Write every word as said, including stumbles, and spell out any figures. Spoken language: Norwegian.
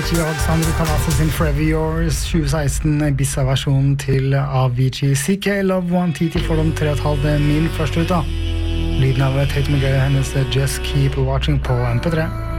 Avicii og Alexander Cavazos sin Forever Yours tjue seksten Ibiza-versjonen til Avicii. C K Love One T T for de tre komma fem mil først ut da. Lyden av Tate McGuire, hennes Just Keep Watching på M P tre.